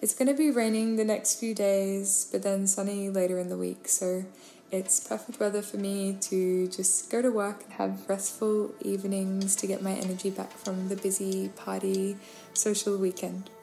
It's going to be raining the next few days, but then sunny later in the week. So it's perfect weather for me to just go to work and have restful evenings to get my energy back from the busy party social weekend.